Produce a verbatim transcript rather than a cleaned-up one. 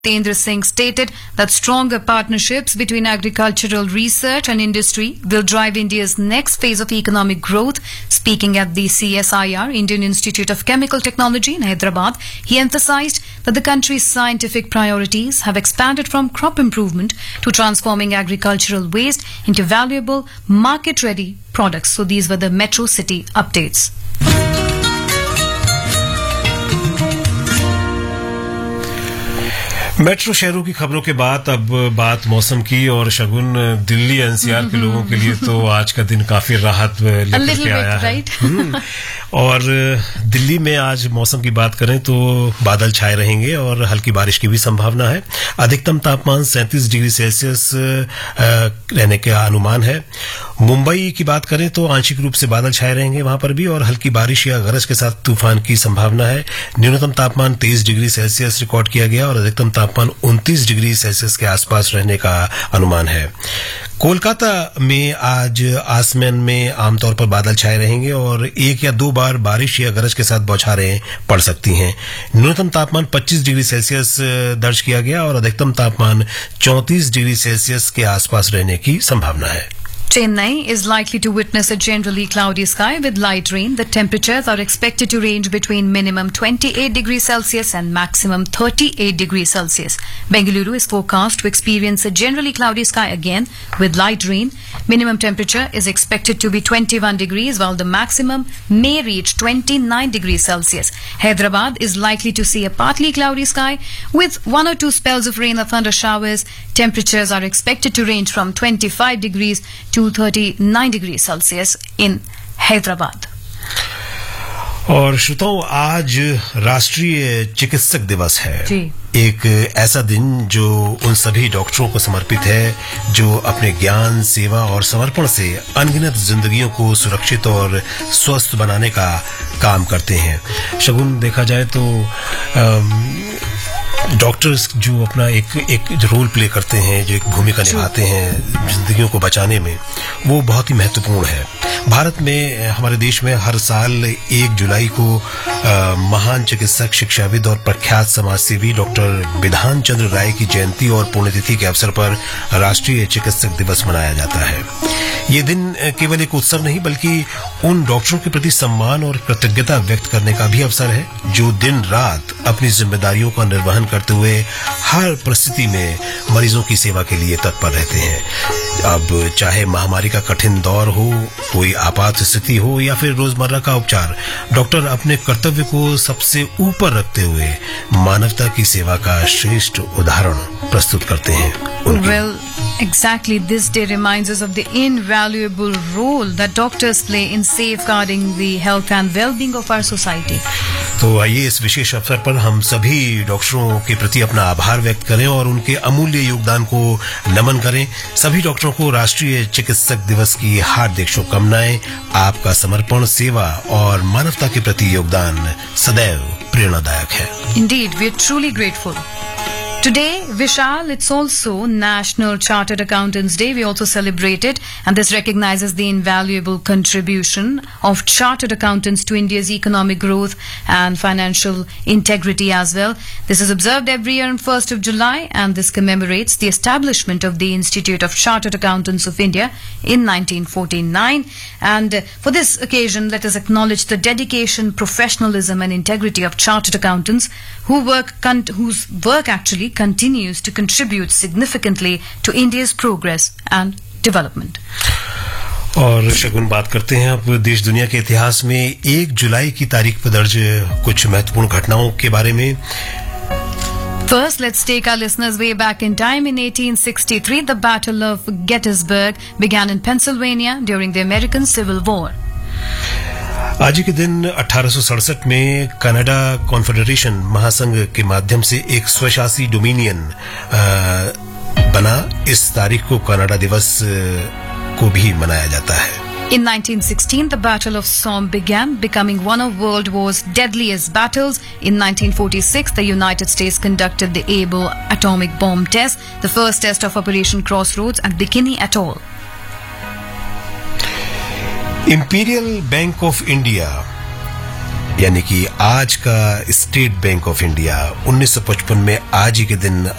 Jitendra Singh stated that stronger partnerships between agricultural research and industry will drive India's next phase of economic growth. Speaking at the C S I R, Indian Institute of Chemical Technology in Hyderabad, he emphasized that the country's scientific priorities have expanded from crop improvement to transforming agricultural waste into valuable, market-ready products. So these were the Metro City updates. Metro शहरों की खबरों के बाद अब बात मौसम की और शगुन दिल्ली एनसीआर के लोगों के लिए तो आज का दिन काफी राहत लेकर के आया है। और दिल्ली में आज मौसम की बात करें तो बादल छाए रहेंगे और हल्की बारिश की भी संभावना है। अधिकतम तापमान सैंतीस डिग्री सेल्सियस रहने का अनुमान है। मुंबई की बात करें तो आंशिक रूप से बादल छाए रहेंगे वहां पर भी और हल्की बारिश या गरज के साथ तूफान की संभावना है। न्यूनतम तापमान तेईस डिग्री सेल्सियस रिकॉर्ड किया गया और अधिकतम तापमान उनतीस डिग्री सेल्सियस के आसपास रहने का अनुमान है। कोलकाता में आज आसमान में आमतौर पर बादल छाए रहेंगे और एक या दो बार बारिश या गरज के साथ बौछारें पड़ सकती हैं। न्यूनतम तापमान पच्चीस डिग्री सेल्सियस दर्ज किया गया और अधिकतम तापमान चौंतीस डिग्री सेल्सियस के आसपास रहने की संभावना है। Chennai is likely to witness a generally cloudy sky with light rain. The temperatures are expected to range between minimum twenty-eight degrees Celsius and maximum thirty-eight degrees Celsius. Bengaluru is forecast to experience a generally cloudy sky again with light rain. Minimum temperature is expected to be twenty-one degrees while the maximum may reach twenty-nine degrees Celsius. Hyderabad is likely to see a partly cloudy sky with one or two spells of rain or thunder showers. Temperatures are expected to range from twenty-five degrees to thirty-nine degrees Celsius in Hyderabad. और श्रोताओं, आज राष्ट्रीय चिकित्सक दिवस है जी। एक ऐसा दिन जो उन सभी डॉक्टरों को समर्पित है जो अपने ज्ञान, सेवा और समर्पण से अनगिनत जिंदगियों को सुरक्षित और स्वस्थ बनाने का काम करते हैं। शगुन देखा जाए तो डॉक्टर्स जो अपना एक एक रोल प्ले करते हैं, जो एक भूमिका निभाते हैं जिंदगियों को बचाने में, वो बहुत ही महत्वपूर्ण है। भारत में, हमारे देश में हर साल एक जुलाई को आ, महान चिकित्सक, शिक्षाविद और प्रख्यात समाजसेवी डॉक्टर बिधान चंद्र राय की जयंती और पुण्यतिथि के अवसर पर राष्ट्रीय चिकित्सक दिवस मनाया जाता है। ये दिन केवल एक उत्सव नहीं बल्कि उन डॉक्टरों के प्रति सम्मान और कृतज्ञता व्यक्त करने का भी अवसर है जो दिन रात अपनी जिम्मेदारियों का निर्वहन करते हुए हर परिस्थिति में मरीजों की सेवा के लिए तत्पर रहते हैं। अब चाहे महामारी का कठिन दौर हो, कोई आपात स्थिति हो या फिर रोजमर्रा का उपचार, डॉक्टर अपने कर्तव्य को सबसे ऊपर रखते हुए मानवता की सेवा का श्रेष्ठ उदाहरण प्रस्तुत करते हैं। Well, exactly. This day reminds us of the invaluable role that doctors play in safeguarding the health and well-being of our society. तो आइए इस विशेष अवसर पर हम सभी डॉक्टरों के प्रति अपना आभार व्यक्त करें और उनके अमूल्य योगदान को नमन करें। सभी डॉक्टरों को राष्ट्रीय चिकित्सक दिवस की हार्दिक शुभकामनाएं। आपका समर्पण, सेवा और मानवता के प्रति योगदान सदैव प्रेरणादायक है। Indeed, we are truly grateful. Today, Vishal, it's also National Chartered Accountants Day. We also celebrate it, and this recognizes the invaluable contribution of chartered accountants to India's economic growth and financial integrity as well. This is observed every year on first of July, and this commemorates the establishment of the Institute of Chartered Accountants of India in nineteen forty-nine. And uh, for this occasion, let us acknowledge the dedication, professionalism and integrity of chartered accountants who work con- whose work actually continues to contribute significantly to India's progress and development. और शगुन बात करते हैं अब देश दुनिया के इतिहास में एक जुलाई की तारीख पर दर्ज कुछ महत्वपूर्ण घटनाओं के बारे में। First, let's take our listeners way back in time. In eighteen sixty-three, the Battle of Gettysburg began in Pennsylvania during the American Civil War. आज के दिन अठारह सौ सड़सठ में कनाडा कॉन्फेडरेशन महासंघ के माध्यम से एक स्वशासी डोमिनियन बना। इस तारीख को कनाडा दिवस को भी मनाया जाता है। In nineteen sixteen, the Battle of Somme began, becoming one of World War's deadliest battles. In nineteen forty-six, the United States conducted the Able atomic bomb test, the first test of Operation Crossroads at Bikini Atoll. Imperial bank of India यानी कि आज का state bank of India उन्नीस सौ पचपन में आज ही के दिन